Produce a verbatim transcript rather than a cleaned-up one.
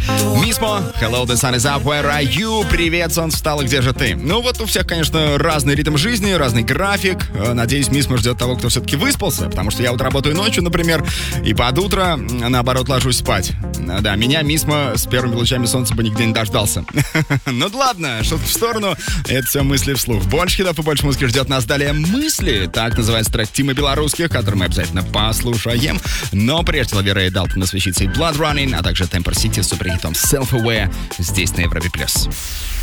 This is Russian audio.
Мисмо, Hello, the sun is up, where are you? Привет, солнце встало, где же ты? Ну вот у всех, конечно, разный ритм жизни, разный график. Надеюсь, Мисмо ждет того, кто все-таки выспался, потому что я вот работаю ночью, например, и под утро, наоборот, ложусь спать. Да, меня Мисмо с первыми лучами солнца бы нигде не дождался. Ну да ладно, шутки в сторону, это все мысли вслух. Больше хитов и больше музыки ждет нас далее «Мысли». Так называется трек Тимы Белорусских, который мы обязательно послушаем. Но прежде Лавера и Далтон с вещицей Blood Running, а также Temper City с суперхитом Self Aware здесь на Европе+.